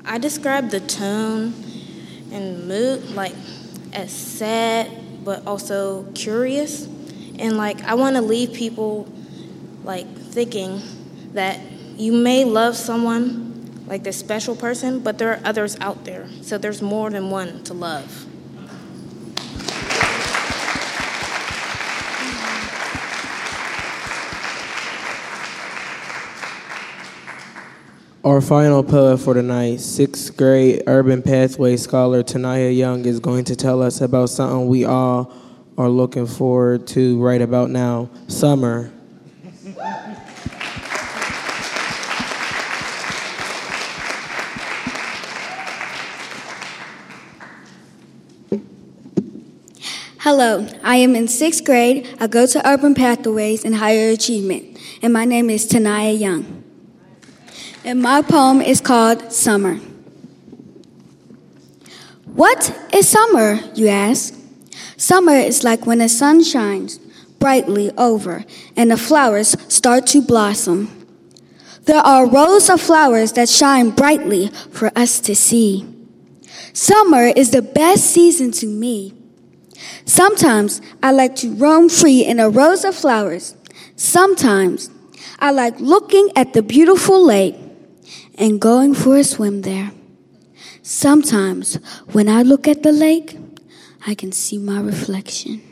I describe the tone and mood like as sad but also curious. And like I want to leave people like thinking that you may love someone like this special person, but there are others out there. So there's more than one to love. Our final poet for tonight, 6th grade Urban Pathway scholar Tanaya Young, is going to tell us about something we all are looking forward to right about now, summer. Hello, I am in 6th grade. I go to Urban Pathways and Higher Achievement, and my name is Tanaya Young. And my poem is called Summer. What is summer, you ask? Summer is like when the sun shines brightly over and the flowers start to blossom. There are rows of flowers that shine brightly for us to see. Summer is the best season to me. Sometimes I like to roam free in a rows of flowers. Sometimes I like looking at the beautiful lake and going for a swim there. Sometimes when I look at the lake, I can see my reflection.